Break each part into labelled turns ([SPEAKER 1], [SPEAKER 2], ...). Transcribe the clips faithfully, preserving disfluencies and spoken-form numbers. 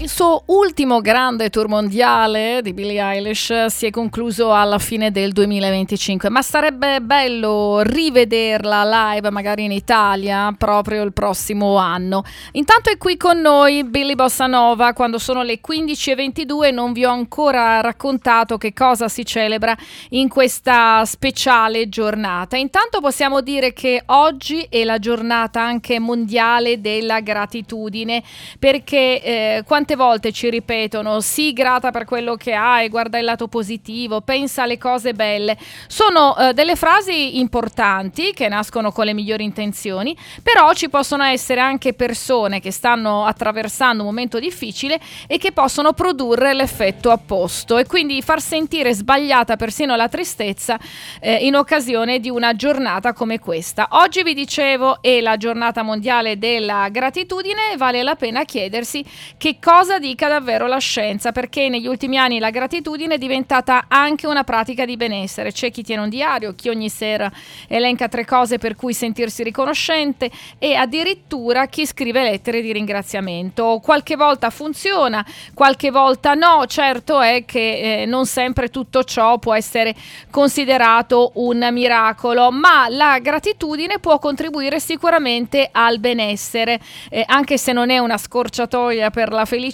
[SPEAKER 1] Il suo ultimo grande tour mondiale di Billie Eilish si è concluso alla fine del duemilaventicinque, ma sarebbe bello rivederla live magari in Italia proprio il prossimo anno. Intanto è qui con noi Billy Bossanova. Quando sono le quindici e ventidue non vi ho ancora raccontato che cosa si celebra in questa speciale giornata. Intanto possiamo dire che oggi è la giornata anche mondiale della gratitudine, perché eh, quante volte ci ripetono sii grata per quello che hai, guarda il lato positivo, pensa alle cose belle. Sono eh, delle frasi importanti che nascono con le migliori intenzioni, però ci possono essere anche persone che stanno attraversando un momento difficile e che possono produrre l'effetto opposto e quindi far sentire sbagliata persino la tristezza eh, in occasione di una giornata come questa. Oggi vi dicevo è la giornata mondiale della gratitudine e vale la pena chiedersi che cosa dica davvero la scienza, perché negli ultimi anni la gratitudine è diventata anche una pratica di benessere. C'è chi tiene un diario, chi ogni sera elenca tre cose per cui sentirsi riconoscente e addirittura chi scrive lettere di ringraziamento. Qualche volta funziona, qualche volta no. Certo è che eh, non sempre tutto ciò può essere considerato un miracolo, ma la gratitudine può contribuire sicuramente al benessere, eh, anche se non è una scorciatoia per la felicità.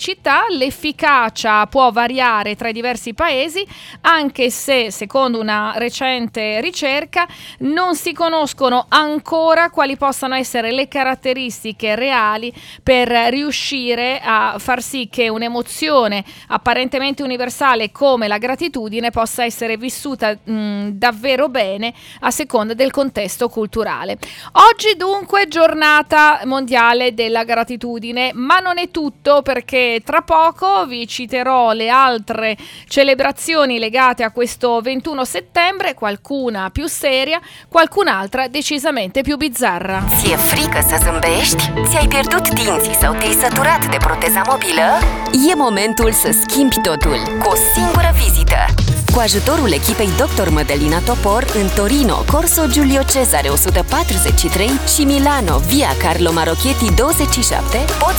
[SPEAKER 1] L'efficacia può variare tra i diversi paesi, anche se secondo una recente ricerca non si conoscono ancora quali possano essere le caratteristiche reali per riuscire a far sì che un'emozione apparentemente universale come la gratitudine possa essere vissuta mh, davvero bene a seconda del contesto culturale. Oggi dunque giornata mondiale della gratitudine, ma non è tutto, perché tra poco vi citerò le altre celebrazioni legate a questo ventuno settembre, qualcuna più seria, qualcun'altra decisamente più bizzarra.
[SPEAKER 2] Ți-e frică să zâmbești? Ți-ai pierdut dinții sau te-ai săturat de proteza mobilă? E momentul să schimbi totul cu o singură vizită. Cu ajutorul echipei doctor Mădălina Topor în Torino, Corso Giulio Cesare o sută patruzeci și trei și Milano, via Carlo Marocchetti douăzeci și șapte, poți